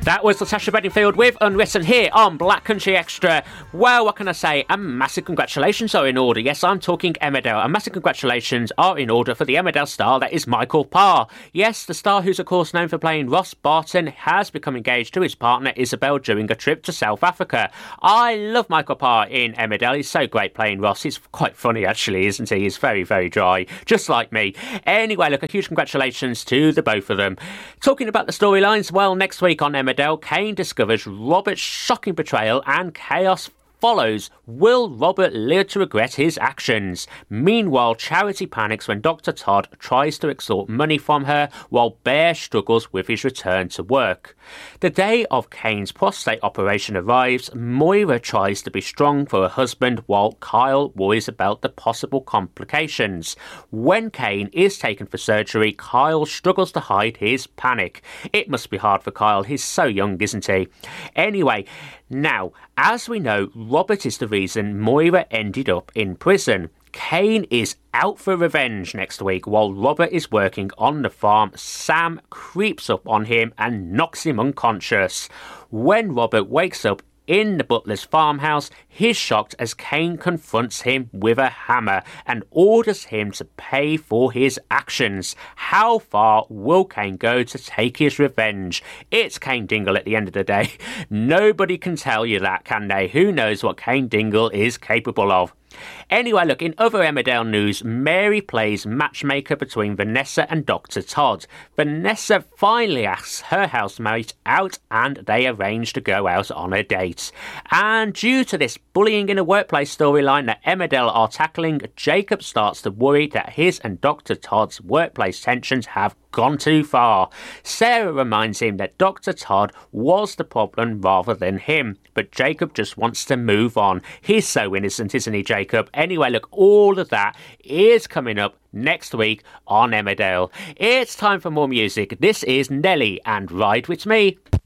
That was Natasha Bedingfield with Unwritten here on Black Country Extra. Well, what can I say? A massive congratulations are in order. Yes, I'm talking Emmerdale. A massive congratulations are in order for the Emmerdale star that is Michael Parr. Yes, the star who's of course known for playing Ross Barton has become engaged to his partner Isabel during a trip to South Africa. I love Michael Parr in Emmerdale. He's so great playing Ross. He's quite funny actually, isn't he? He's very, very dry, just like me. Anyway, look, a huge congratulations to the both of them. Talking about the storylines, well, next week on Emmerdale, Kane discovers Robert's shocking betrayal and chaos follows. Will Robert live to regret his actions? Meanwhile, Charity panics when Dr. Todd tries to extort money from her while Bear struggles with his return to work. The day of Kane's prostate operation arrives. Moira tries to be strong for her husband while Kyle worries about the possible complications. When Kane is taken for surgery, Kyle struggles to hide his panic. It must be hard for Kyle. He's so young, isn't he? Anyway, now, as we know, Robert is the reason Moira ended up in prison. Kane is out for revenge next week while Robert is working on the farm. Sam creeps up on him and knocks him unconscious. When Robert wakes up in the butler's farmhouse, he's shocked as Kane confronts him with a hammer and orders him to pay for his actions. How far will Kane go to take his revenge? It's Kane Dingle at the end of the day. Nobody can tell you that, can they? Who knows what Kane Dingle is capable of? Anyway, look, in other Emmerdale news, Mary plays matchmaker between Vanessa and Dr. Todd. Vanessa finally asks her housemate out and they arrange to go out on a date. And due to this bullying in a workplace storyline that Emmerdale are tackling, Jacob starts to worry that his and Dr. Todd's workplace tensions have gone too far. Sarah reminds him that Dr. Todd was the problem rather than him, but Jacob just wants to move on. He's so innocent, isn't he, Jacob? Anyway, look, all of that is coming up next week on Emmerdale. It's time for more music. This is Nelly and Ride With Me.